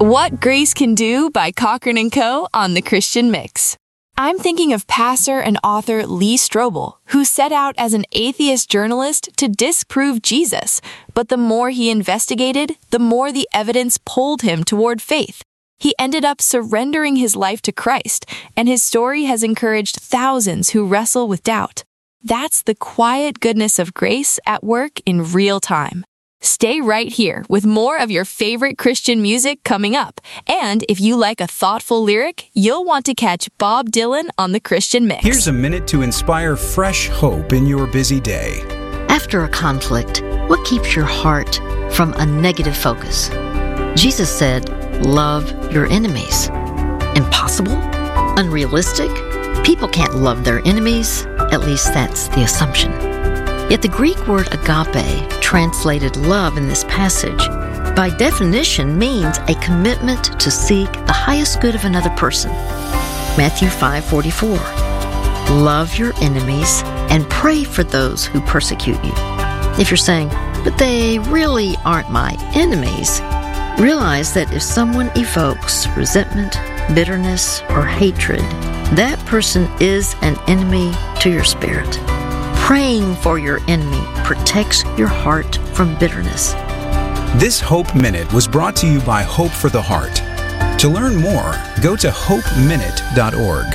What Grace Can Do by Cochran & Co. on the Christian Mix. I'm thinking of pastor and author Lee Strobel, who set out as an atheist journalist to disprove Jesus, but the more he investigated, the more the evidence pulled him toward faith. He ended up surrendering his life to Christ, and his story has encouraged thousands who wrestle with doubt. That's the quiet goodness of grace at work in real time. Stay right here with more of your favorite Christian music coming up. And if you like a thoughtful lyric, you'll want to catch Bob Dylan on the Christian Mix. Here's a minute to inspire fresh hope in your busy day. After a conflict, what keeps your heart from a negative focus? Jesus said, love your enemies. Impossible? Unrealistic? People can't love their enemies. At least that's the assumption. Yet the Greek word agape, translated love in this passage, by definition means a commitment to seek the highest good of another person. Matthew 5:44. Love your enemies and pray for those who persecute you. If you're saying, but they really aren't my enemies, realize that if someone evokes resentment, bitterness, or hatred, that person is an enemy to your spirit. Praying for your enemy protects your heart from bitterness. This Hope Minute was brought to you by Hope for the Heart. To learn more, go to hopeminute.org.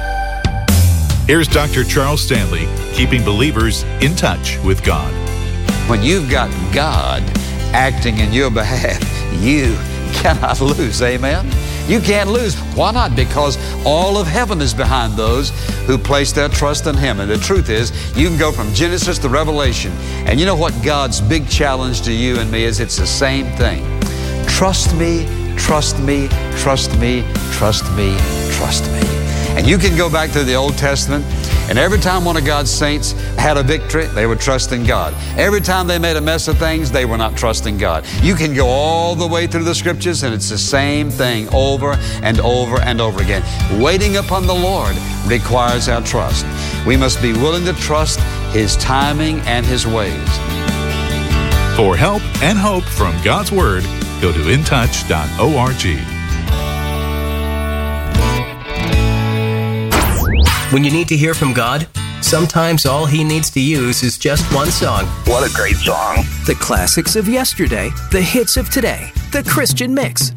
Here's Dr. Charles Stanley, keeping believers in touch with God. When you've got God acting in your behalf, you cannot lose. Amen? You can't lose. Why not? Because all of heaven is behind those who place their trust in Him. And the truth is, you can go from Genesis to Revelation. And you know what God's big challenge to you and me is? It's the same thing. Trust me, trust me, trust me, trust me, trust me. And you can go back to the Old Testament, and every time one of God's saints had a victory, they were trusting God. Every time they made a mess of things, they were not trusting God. You can go all the way through the Scriptures, and it's the same thing over and over and over again. Waiting upon the Lord requires our trust. We must be willing to trust His timing and His ways. For help and hope from God's Word, go to intouch.org. When you need to hear from God, sometimes all He needs to use is just one song. What a great song. The classics of yesterday, the hits of today, the Christian Mix.